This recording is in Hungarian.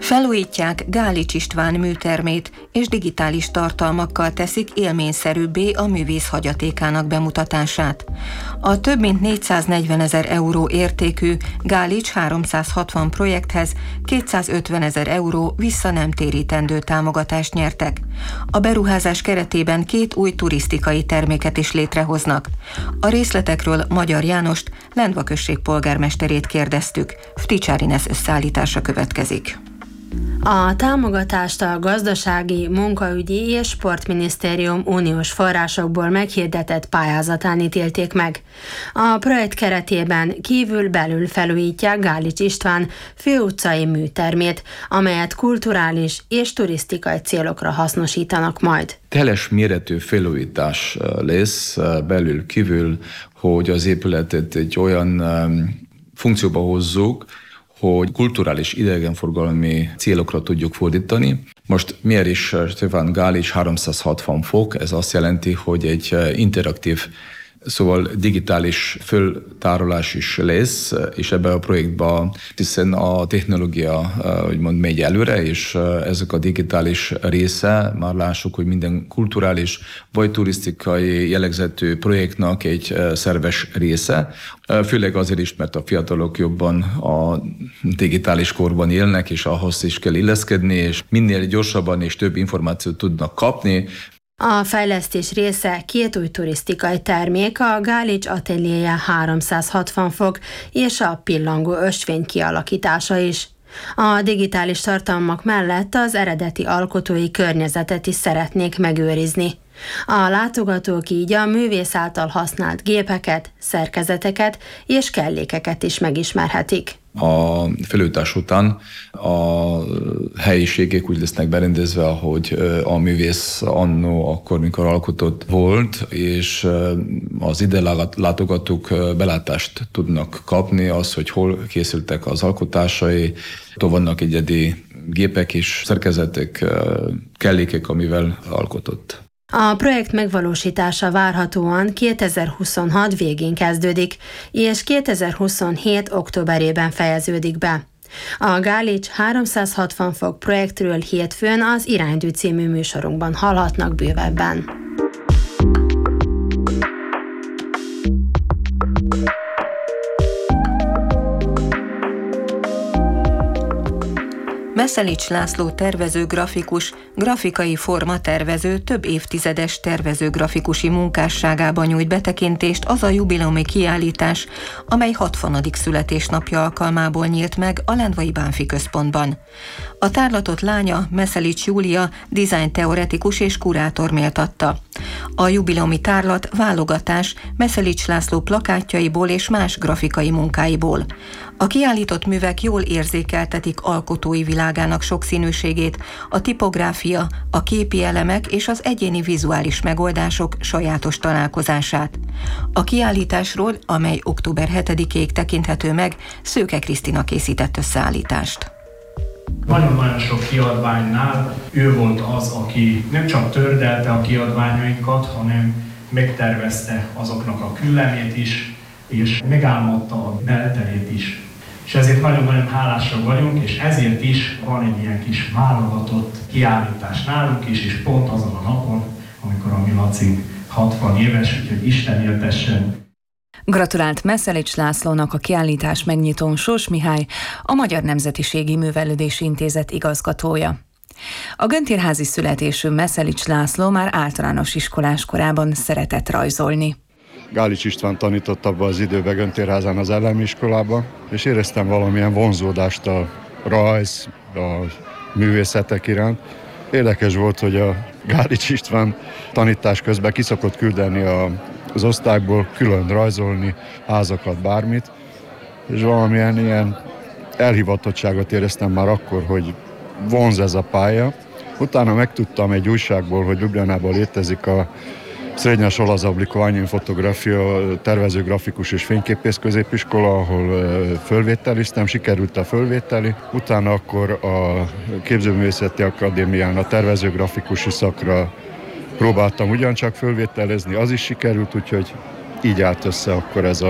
Felújítják Gálics István műtermét, és digitális tartalmakkal teszik élményszerűbbé a művész hagyatékának bemutatását. A több mint 440 000 euró értékű Gálics 360 projekthez 250 000 euró visszanemtérítendő támogatást nyertek. A beruházás keretében 2 új turisztikai terméket is létrehoznak. A részletekről Magyar Jánost, Lendva község polgármesterét kérdeztük. Fticsár Ines összeállítása következik. A támogatást a Gazdasági, Munkaügyi és Sportminisztérium uniós forrásokból meghirdetett pályázatán ítélték meg. A projekt keretében kívül-belül felújítják Gálics István főutcai műtermét, amelyet kulturális és turisztikai célokra hasznosítanak majd. Teljes méretű felújítás lesz belül-kívül, hogy az épületet egy olyan funkcióba hozzuk, hogy kulturális idegenforgalmi célokra tudjuk fordítani. Most miért is Stefan Gálics 360 fok? Ez azt jelenti, hogy egy interaktív, szóval digitális föltárolás is lesz, és ebben a projektben, hiszen a technológia úgymond megy előre, és ezek a digitális része, már lássuk, hogy minden kulturális vagy turisztikai jellegzetű projektnak egy szerves része. Főleg azért is, mert a fiatalok jobban a digitális korban élnek, és ahhoz is kell illeszkedni, és minél gyorsabban és több információt tudnak kapni. A fejlesztés része 2 új turisztikai termék, a Gálics ateljéje 360 fok és a pillangó ösvény kialakítása is. A digitális tartalmak mellett az eredeti alkotói környezetet is szeretnék megőrizni. A látogatók így a művész által használt gépeket, szerkezeteket és kellékeket is megismerhetik. A felújítás után a helyiségek úgy lesznek berendezve, ahogy a művész annó akkor, mikor alkotott volt, és az ide látogatók belátást tudnak kapni, az, hogy hol készültek az alkotásai, vannak egyedi gépek és szerkezetek, kellékek, amivel alkotott. A projekt megvalósítása várhatóan 2026 végén kezdődik, és 2027 októberében fejeződik be. A Gálics 360 fok projektről hétfőn az Iránydű című műsorunkban hallhatnak bővebben. Meszelics László tervező-grafikus, grafikai formatervező több évtizedes tervező-grafikusi munkásságában nyújt betekintést az a jubileumi kiállítás, amely 60. születésnapja alkalmából nyílt meg a Lendvai Bánffy Központban. A tárlatot lánya, Meszelics Júlia, dizájnteoretikus és kurátor méltatta. A jubileumi tárlat válogatás Meszelics László plakátjaiból és más grafikai munkáiból. A kiállított művek jól érzékeltetik alkotói világának sokszínűségét, a tipográfia, a képi elemek és az egyéni vizuális megoldások sajátos találkozását. A kiállításról, amely október 7-ig tekinthető meg, Szőke Krisztina készített összeállítást. Nagyon-nagyon sok kiadványnál ő volt az, aki nem csak tördelte a kiadványainkat, hanem megtervezte azoknak a küllemét is, és megálmodta a belterét is. És ezért nagyon-nagyon hálásak vagyunk, és ezért is van egy ilyen kis válogatott kiállítás nálunk is, és pont azon a napon, amikor a mi Lacink 60 éves, úgyhogy Isten éltessen. Gratulált Meszelics Lászlónak a kiállítás megnyitón Sós Mihály, a Magyar Nemzetiségi Művelődési Intézet igazgatója. A göntérházi születésű Meszelics László már általános iskolás korában szeretett rajzolni. Gálics István tanított abban az időben Göntérházán az elemi iskolában, és éreztem valamilyen vonzódást a rajz, a művészetek iránt. Érdekes volt, hogy a Gálics István tanítás közben ki szokott küldeni az osztályból külön rajzolni, házakat, bármit, és valamilyen ilyen elhivatottságot éreztem már akkor, hogy vonz ez a pálya. Utána megtudtam egy újságból, hogy Ljubljanában létezik a Srednja škola za oblikovanje in fotografijo, tervező, grafikus és fényképész középiskola, ahol fölvételiztem, sikerült a fölvételi. Utána akkor a Képzőművészeti Akadémián a tervező, grafikusi szakra próbáltam ugyancsak fölvételezni, az is sikerült, úgyhogy így állt össze akkor ez a